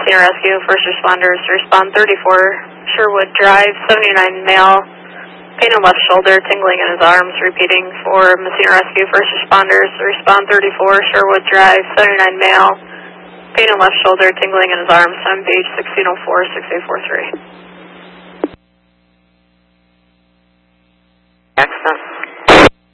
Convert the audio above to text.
Messina Rescue, first responders to respond 34, Sherwood Drive, 79 male, pain in left shoulder, tingling in his arms, repeating for Messina Rescue, first responders to respond 34, Sherwood Drive, 79 male, pain in left shoulder, tingling in his arms, MVH 1604, 6843. Excellent.